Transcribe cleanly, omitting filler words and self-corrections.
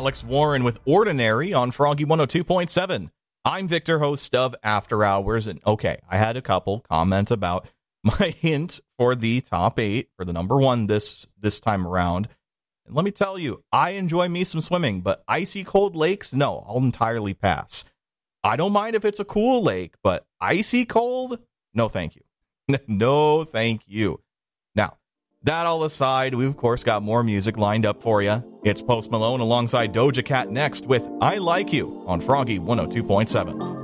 Alex Warren with Ordinary on Froggy 102.7. I'm Victor, host of After Hours, and okay, I had a couple comment about my hint for the top 8 for the number 1 this time around. And let me tell you, I enjoy me some swimming, but icy cold lakes, no, I'll entirely pass. I don't mind if it's a cool lake, but icy cold? No, thank you. No, thank you. Now, that all aside, we've of course got more music lined up for you. It's Post Malone alongside Doja Cat next with I Like You on Froggy 102.7.